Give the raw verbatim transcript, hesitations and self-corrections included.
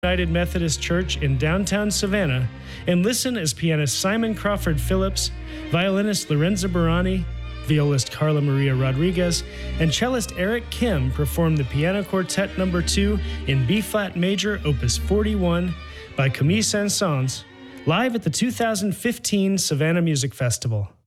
United Methodist Church in downtown Savannah and listen as pianist Simon Crawford Phillips, violinist Lorenzo Barani, violist Carla Maria Rodriguez, and cellist Eric Kim perform the Piano Quartet Number two in B-flat major, Opus forty-one by Camille Saint-Saëns, live at the two thousand fifteen Savannah Music Festival.